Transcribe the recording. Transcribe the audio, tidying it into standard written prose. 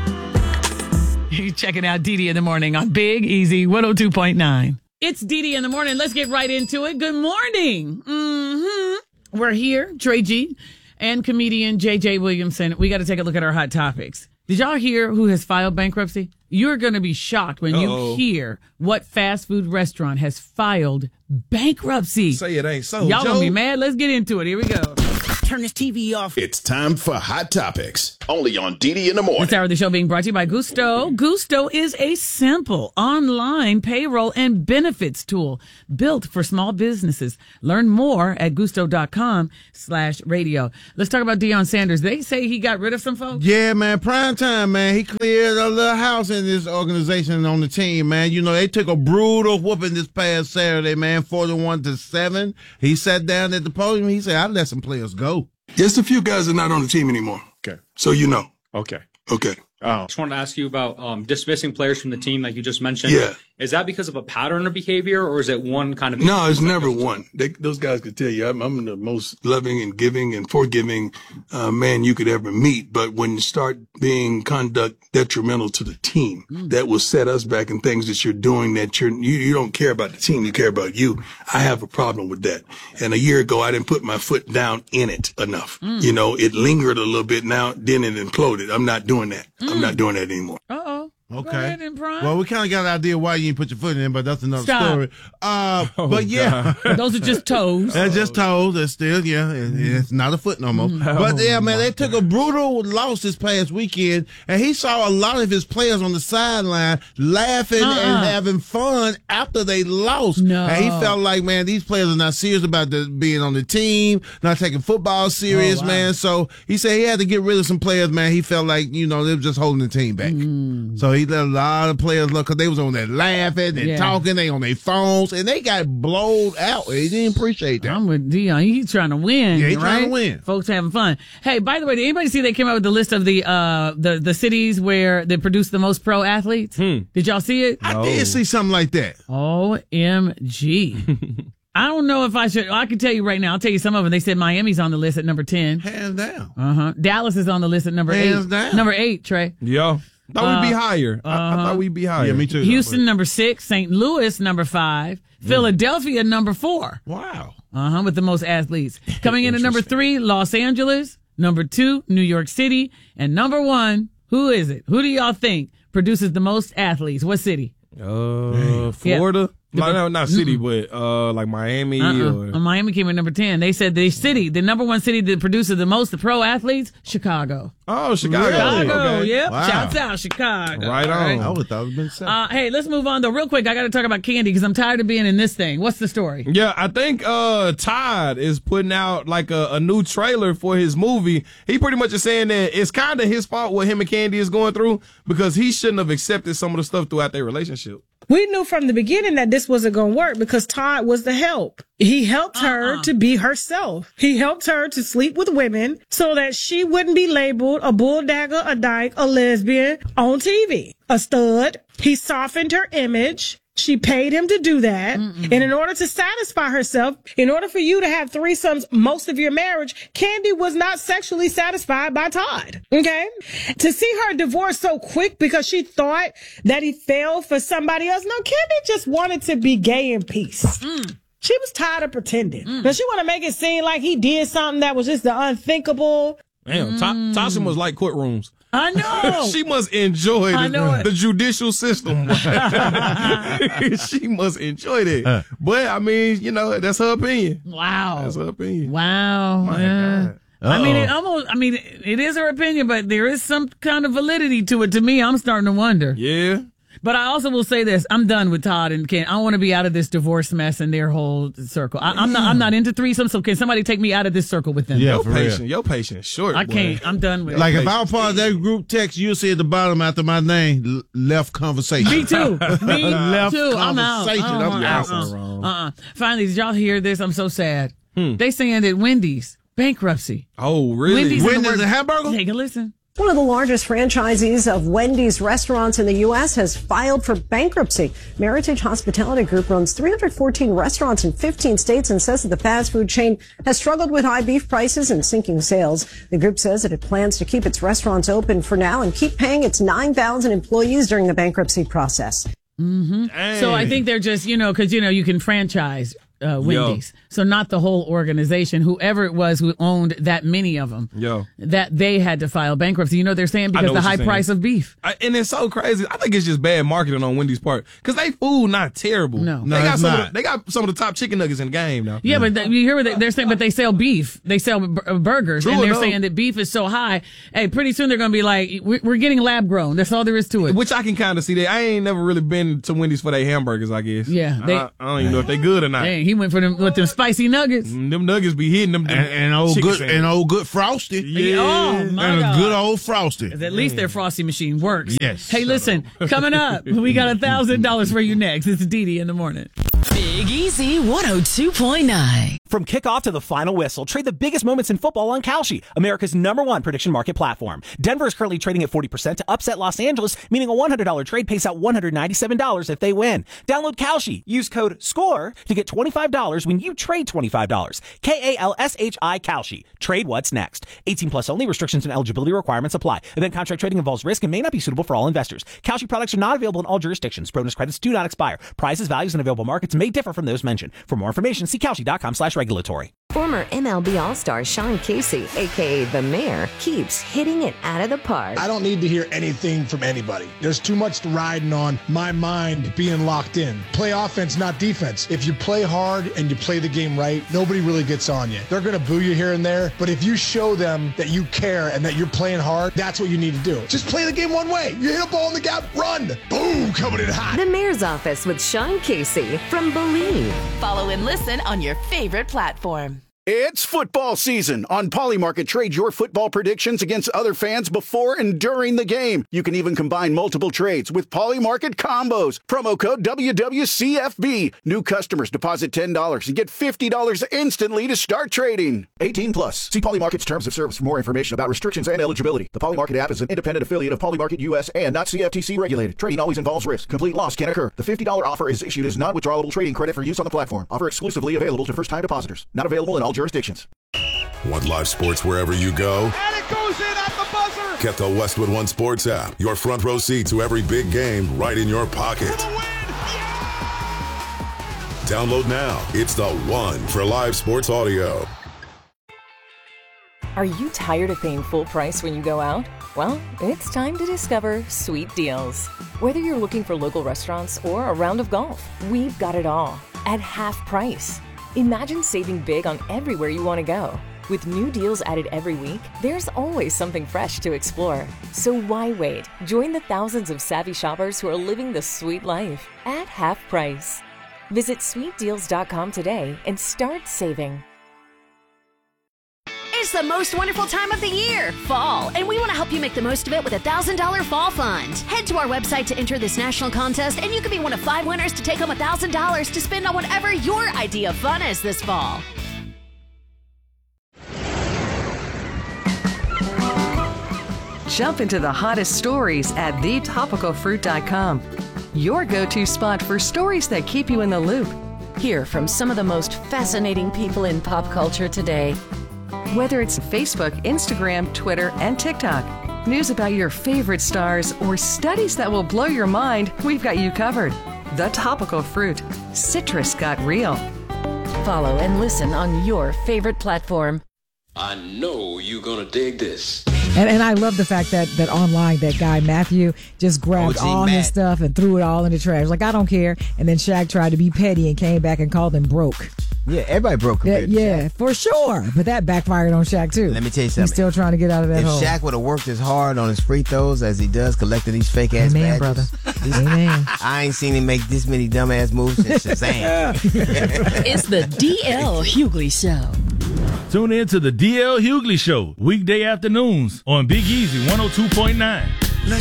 You're checking out Dee Dee in the Morning on Big Easy 102.9. It's Dee Dee in the Morning. Let's get right into it. Good morning. We're here, Trey G and comedian JJ Williamson. We got to take a look at our hot topics. Did y'all hear who has filed bankruptcy? You're going to be shocked when you hear what fast food restaurant has filed bankruptcy. Say it ain't so, Y'all Joe. gonna be mad. Let's get into it. Here we go. Turn this TV off. It's time for Hot Topics, only on Dee Dee in the Morning. This hour of the show being brought to you by Gusto. Gusto is a simple online payroll and benefits tool built for small businesses. Learn more at gusto.com/radio. Let's talk about Deion Sanders. They say he got rid of some folks. Yeah, man, prime time, man. He cleared a little house in this organization on the team, man. You know, they took a brutal whooping this past Saturday, man, 41-7. He sat down at the podium. He said, I let some players go. Just a few guys are not on the team anymore. Okay. So you know. Okay. Okay. Oh. Just wanted to ask you about dismissing players from the team, like you just mentioned. Yeah. Is that because of a pattern of behavior, or is it one kind of? No, it's never one. Those guys could tell you I'm the most loving and giving and forgiving man you could ever meet. But when you start being conduct detrimental to the team, that will set us back in things that you're doing that you don't care about the team, you care about you. I have a problem with that. And a year ago, I didn't put my foot down in it enough. You know, it lingered a little bit. Now, then it imploded. I'm not doing that. I'm not doing that anymore. Uh-oh. Okay. Go ahead and Prime. Well, we kind of got an idea why you didn't put your foot in, but that's another Stop. story. But yeah, Those are just toes. that's just toes. That's still, it's not a foot no more. But yeah, man, they took a brutal loss this past weekend, and he saw a lot of his players on the sideline laughing and having fun after they lost. No. And he felt like, man, these players are not serious about being on the team, not taking football serious, man. So he said he had to get rid of some players, man. He felt like, they were just holding the team back. So he let a lot of players look, because they was on there laughing and talking, they on their phones, and they got blowed out. They didn't appreciate that. I'm with Deion. He's trying to win. Yeah, he's right? trying to win. Folks having fun. Hey, by the way, did anybody see they came out with the list of the cities where they produce the most pro athletes? Did y'all see it? I did see something like that. OMG. I don't know if I should. I can tell you right now. I'll tell you some of them. They said Miami's on the list at number 10. Hands down. Dallas is on the list at number Hands 8. down. Number 8, Trey. Yo. Thought we'd be higher. I thought we'd be higher. Yeah, me too. Houston, number 6. St. Louis, number 5. Philadelphia, number 4. Wow. With the most athletes. Coming in at number 3, Los Angeles. Number 2, New York City. And number 1, who is it? Who do y'all think produces the most athletes? What city? Florida? No, not city, but like Miami or... Miami came in number 10. They said the number 1 city that produces the most pro athletes, Chicago. Oh, Chicago. Chicago, Okay. yep. Wow. Shouts out, Chicago. Right on. I would thought it would have been 7. Hey, let's move on, though. Real quick, I got to talk about Candy because I'm tired of being in this thing. What's the story? Yeah, I think Todd is putting out like a new trailer for his movie. He pretty much is saying that it's kind of his fault what him and Candy is going through because he shouldn't have accepted some of the stuff throughout their relationship. We knew from the beginning that this wasn't going to work because Todd was the help. He helped her to be herself. He helped her to sleep with women so that she wouldn't be labeled a bulldagger, a dyke, a lesbian on TV, a stud. He softened her image. She paid him to do that. And in order to satisfy herself, in order for you to have threesomes most of your marriage, Candy was not sexually satisfied by Todd. Okay? To see her divorce so quick because she thought that he fell for somebody else. No, Candy just wanted to be gay in peace. She was tired of pretending. Now she want to make it seem like he did something that was just the unthinkable. Damn, Tasha must like courtrooms. I know. She must enjoy I know the judicial system. She must enjoy that. But, I mean, that's her opinion. Wow. That's her opinion. Wow. God. It is her opinion, but there is some kind of validity to it. To me, I'm starting to wonder. Yeah. But I also will say this: I'm done with Todd and Ken. I want to be out of this divorce mess and their whole circle. I'm not into threesomes. So can somebody take me out of this circle with them? Yeah, Your patience short. I boy. can't. I'm done with it. Like if I was part of that group text, you'll see at the bottom after my name, left conversation. Me too. Me Left too. I'm out. conversation. I'm out. Finally, did y'all hear this? I'm so sad. They saying that Wendy's bankruptcy. Oh, really? Wendy's Wendy's a hamburger? Take a listen. One of the largest franchisees of Wendy's restaurants in the U.S. has filed for bankruptcy. Meritage Hospitality Group runs 314 restaurants in 15 states and says that the fast food chain has struggled with high beef prices and sinking sales. The group says that it plans to keep its restaurants open for now and keep paying its 9,000 employees during the bankruptcy process. Mm-hmm. So I think they're just, because, you can franchise Wendy's. So not the whole organization, whoever it was who owned that many of them, that they had to file bankruptcy. They're saying because of the high price of beef. And it's so crazy. I think it's just bad marketing on Wendy's part because they food not terrible. No, they got some of the top chicken nuggets in the game now. Yeah, but you hear what they're saying, but they sell beef. They sell burgers. True and they're enough. saying that beef is so high. Hey, pretty soon they're going to be like, we're getting lab grown. That's all there is to it. Which I can kind of see that. I ain't never really been to Wendy's for their hamburgers, I guess. Yeah. I don't even know if they good or not. Dang, he went for them with them spicy nuggets. Them nuggets be hitting them. And old good Frosty. Yeah. Oh, my and God. a good old Frosty. At least their Frosty machine works. Yes. Hey, listen, coming up, we got $1,000 for you next. It's Didi in the morning. Big Easy 102.9. From kickoff to the final whistle, trade the biggest moments in football on Kalshi, America's #1 prediction market platform. Denver is currently trading at 40% to upset Los Angeles, meaning a $100 trade pays out $197 if they win. Download Kalshi. Use code SCORE to get $25 when you trade $25. KALSHI Kalshi. Trade what's next. 18 plus only. Restrictions and eligibility requirements apply. Event contract trading involves risk and may not be suitable for all investors. Kalshi products are not available in all jurisdictions. Bonus credits do not expire. Prices, values, and available markets may differ from those mentioned. For more information, see Kalshi.com/regulatory. Former MLB All-Star Sean Casey, a.k.a. The Mayor, keeps hitting it out of the park. I don't need to hear anything from anybody. There's too much riding on my mind being locked in. Play offense, not defense. If you play hard and you play the game right, nobody really gets on you. They're going to boo you here and there, but if you show them that you care and that you're playing hard, that's what you need to do. Just play the game one way. You hit a ball in the gap, run. Boom, coming in hot. The Mayor's Office with Sean Casey from Believe. Follow and listen on your favorite platform. It's football season. On Polymarket, trade your football predictions against other fans before and during the game. You can even combine multiple trades with Polymarket combos. Promo code WWCFB. New customers deposit $10 and get $50 instantly to start trading. 18 plus. See Polymarket's terms of service for more information about restrictions and eligibility. The Polymarket app is an independent affiliate of Polymarket US and not CFTC regulated. Trading always involves risk. Complete loss can occur. The $50 offer is issued as non-withdrawable trading credit for use on the platform. Offer exclusively available to first-time depositors. Not available in all jurisdictions. Want live sports wherever you go? And it goes in at the buzzer! Get the Westwood One Sports app. Your front row seat to every big game right in your pocket. Download now. It's the one for live sports audio. Are you tired of paying full price when you go out? Well, it's time to discover Sweet Deals. Whether you're looking for local restaurants or a round of golf, we've got it all at half price. Imagine saving big on everywhere you want to go. With new deals added every week, there's always something fresh to explore. So why wait? Join the thousands of savvy shoppers who are living the sweet life at half price. Visit sweetdeals.com today and start saving. It's the most wonderful time of the year, fall, and we want to help you make the most of it with a $1,000 fall fund. Head to our website to enter this national contest, and you can be one of 5 winners to take home $1,000 to spend on whatever your idea of fun is this fall. Jump into the hottest stories at thetopicalfruit.com. Your go-to spot for stories that keep you in the loop. Hear from some of the most fascinating people in pop culture today. Whether it's Facebook, Instagram, Twitter, and TikTok, news about your favorite stars, or studies that will blow your mind, we've got you covered. The Topical Fruit. Citrus got real. Follow and listen on your favorite platform. I know you're gonna dig this. And I love the fact that online, that guy, Matthew, just grabbed all his stuff and threw it all in the trash. Like, I don't care. And then Shaq tried to be petty and came back and called him broke. Yeah, everybody broke a bit. Yeah, for sure. But that backfired on Shaq, too. Let me tell you something. He's still trying to get out of that hole. If Shaq would have worked as hard on his free throws as he does collecting these fake-ass Amen, badges. brother. Amen. I ain't seen him make this many dumbass moves since Shazam. It's the D.L. Hughley Show. Tune in to the D.L. Hughley Show, weekday afternoons on Big Easy 102.9.